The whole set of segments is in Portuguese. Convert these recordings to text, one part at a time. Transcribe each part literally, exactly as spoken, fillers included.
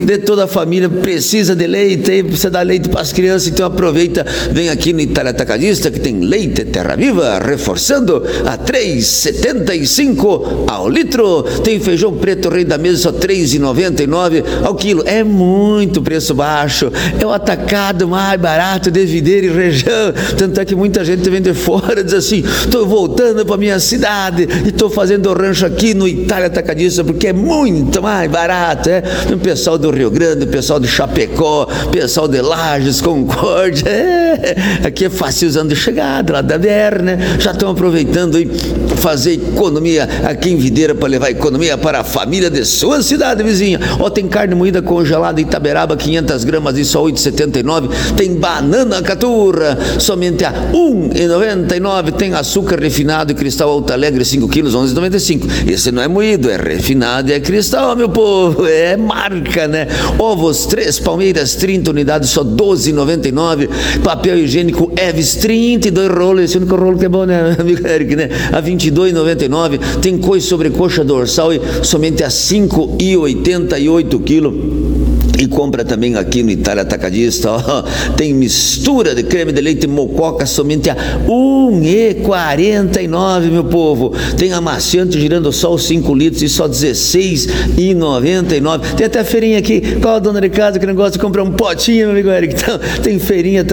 de toda a família precisa de leite, precisa dar leite para as crianças, então aproveita, vem aqui no Itália Atacadista, que tem leite Terra Viva, reforçando a três reais e setenta e cinco centavos ao litro. Tem feijão preto Rei da Mesa, só três reais e noventa e nove centavos ao quilo. É muito preço baixo, é o atacado mais barato de Videira e região. Tanto é que muita gente vem de fora, diz assim: estou voltando para minha cidade e estou fazendo rancho aqui no Itália Atacadista, porque é muito mais barato. É o pessoal do Rio Grande, o pessoal de Chapecó, o pessoal de Lages, Concórdia, é, aqui é fácil usando de chegada, lá da B R, né? Já estão aproveitando aí fazer economia aqui em Videira para levar economia para a família de sua cidade vizinha. Ó, tem carne moída congelada em Itaberaba, quinhentas gramas e só oito reais e setenta e nove centavos. Tem banana caturra, somente a um real e noventa e nove centavos. Tem açúcar refinado e cristal Alto Alegre, cinco quilos, onze reais e noventa e cinco centavos. Esse não é moído, é refinado e é cristal, meu povo, é marca, né? Ovos três Palmeiras, trinta unidades, só doze reais e noventa e nove centavos. Papel higiênico Eves, trinta e dois rolos, esse único rolo que é bom, né, amigo Eric, né? A vinte e dois reais e noventa e nove centavos. Tem coisa sobre coxa dorsal e somente a cinco reais e oitenta e oito centavos quilo. E compra também aqui no Itália Atacadista, ó, tem mistura de creme de leite mococa somente a um real e quarenta e nove centavos, meu povo. Tem amaciante Girassol cinco litros e só dezesseis reais e noventa e nove centavos. Tem até feirinha aqui, qual a dona de casa que não gosta de comprar um potinho, meu amigo Eric? Então, tem feirinha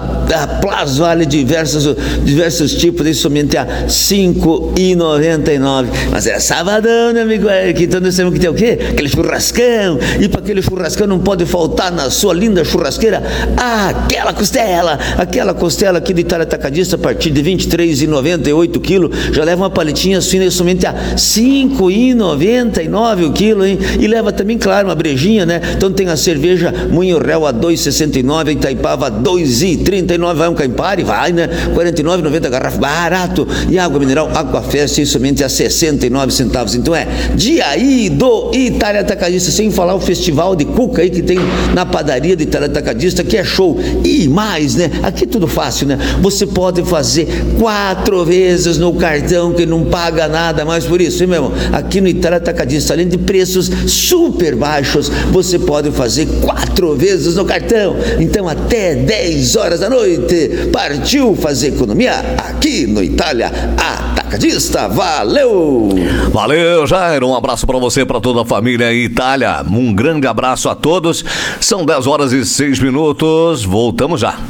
a Plaza Vale, diversos, diversos tipos, e somente a cinco reais e noventa e nove centavos. Mas é sabadão, meu amigo Eric, então nós temos que ter o quê? Aquele churrascão, e para aquele churrascão não pode faltar na sua linda churrasqueira aquela costela, aquela costela aqui do Itália Atacadista, a partir de vinte e três reais e noventa e oito centavos quilo, já leva uma palitinha fina somente a cinco reais e noventa e nove centavos o quilo, hein? E leva também, claro, uma brejinha, né? Então tem a cerveja Moinho Réu a dois reais e sessenta e nove centavos, a Itaipava a dois reais e trinta e nove centavos, vai um Campari, vai, né? quarenta e nove reais e noventa centavos garrafa, barato. E água mineral, Água Festa, somente a sessenta e nove centavos. Então é dia aí do Itália Atacadista, sem falar o festival de cuca aí que tem na padaria do Itália Atacadista, que é show. E mais, né? Aqui é tudo fácil, né? Você pode fazer quatro vezes no cartão, que não paga nada mais por isso, hein, meu irmão? Aqui no Itália Atacadista, além de preços super baixos, você pode fazer quatro vezes no cartão. Então até dez horas da noite, partiu fazer economia aqui no Itália Atacadista. Valeu! Valeu, Jair. Um abraço para você, para toda a família Itália. Um grande abraço a todos. São dez horas e seis minutos. Voltamos já.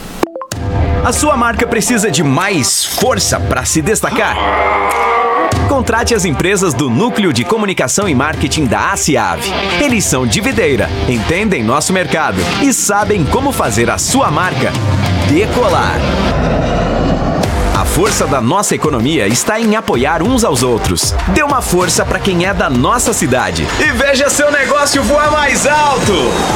A sua marca precisa de mais força para se destacar? Contrate as empresas do Núcleo de Comunicação e Marketing da ACIAV. Eles são de Videira, entendem nosso mercado e sabem como fazer a sua marca decolar. A força da nossa economia está em apoiar uns aos outros. Dê uma força para quem é da nossa cidade e veja seu negócio voar mais alto.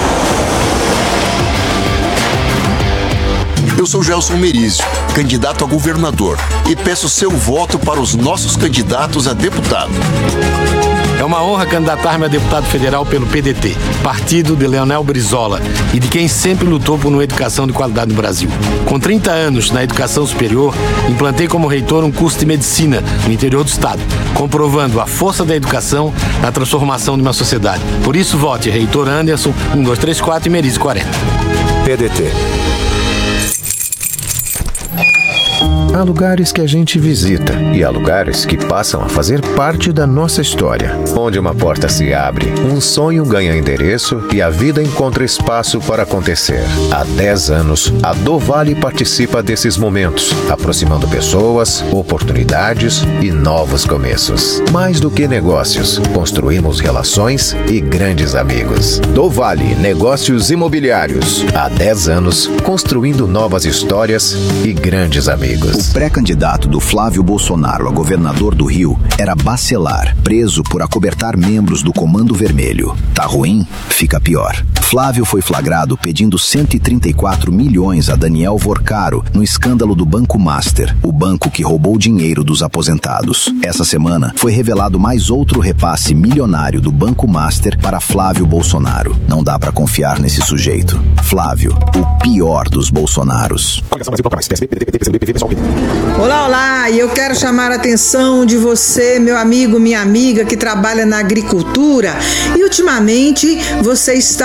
Eu sou Gelson Merizio, candidato a governador, e peço seu voto para os nossos candidatos a deputado. É uma honra candidatar-me a deputado federal pelo P D T, partido de Leonel Brizola e de quem sempre lutou por uma educação de qualidade no Brasil. Com trinta anos na educação superior, implantei como reitor um curso de medicina no interior do estado, comprovando a força da educação na transformação de uma sociedade. Por isso, vote Reitor Anderson, um, dois, três, quatro e Merizio quarenta. P D T. Há lugares que a gente visita e há lugares que passam a fazer parte da nossa história. Onde uma porta se abre, um sonho ganha endereço e a vida encontra espaço para acontecer. Há dez anos, a Do Vale participa desses momentos, aproximando pessoas, oportunidades e novos começos. Mais do que negócios, construímos relações e grandes amigos. Do Vale Negócios Imobiliários. Há dez anos, construindo novas histórias e grandes amigos. O pré-candidato do Flávio Bolsonaro a governador do Rio era Bacelar, preso por acobertar membros do Comando Vermelho. Tá ruim? Fica pior. Flávio foi flagrado pedindo cento e trinta e quatro milhões a Daniel Vorcaro no escândalo do Banco Master, o banco que roubou dinheiro dos aposentados. Essa semana foi revelado mais outro repasse milionário do Banco Master para Flávio Bolsonaro. Não dá pra confiar nesse sujeito. Flávio, o pior dos Bolsonaros. Olá, olá, e eu quero chamar a atenção de você, meu amigo, minha amiga que trabalha na agricultura e ultimamente você está